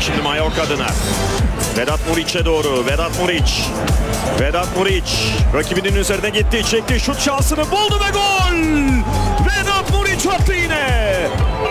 şimdi Mallorca adına. Vedat Muriç'e doğru. Vedat Muriç rakibinin üzerine gitti. Çekti. Şut şansını buldu ve gol! Vedat Muriç attı yine.